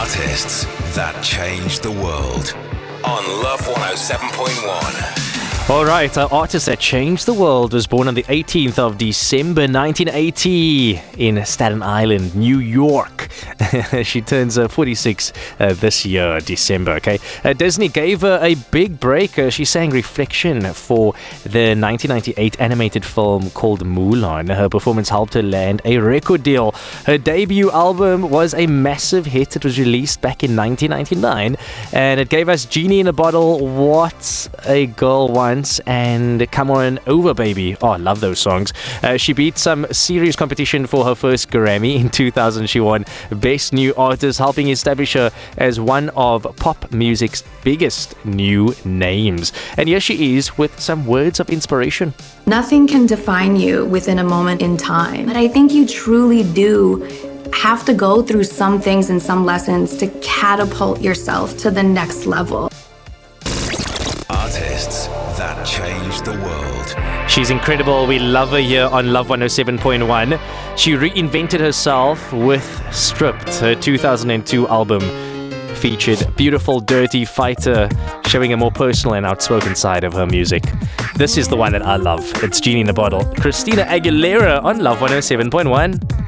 Artists that changed the world on Love 107.1. All right, our artist that changed the world was born on the 18th of December 1980 in Staten Island, New York. She turns 46 this year, December, okay? Disney gave her a big break. She sang Reflection for the 1998 animated film called Mulan. Her performance helped her land a record deal. Her debut album was a massive hit. It was released back in 1999, and it gave us Genie in a Bottle, What a Girl Wants, and Come On Over Baby. Oh, I love those songs. She beat some serious competition for her first Grammy. In 2000, she won Best New Artist, helping establish her as one of pop music's biggest new names. And here she is with some words of inspiration. Nothing can define you within a moment in time, but I think you truly do have to go through some things and some lessons to catapult yourself to the next level. Artists that changed the world. She's incredible. We love her here on Love 107.1. She reinvented herself with Stripped. Her 2002 album featured Beautiful Dirty Fighter, showing a more personal and outspoken side of her music. This is the one that I love. It's Genie in a Bottle. Christina Aguilera on Love 107.1.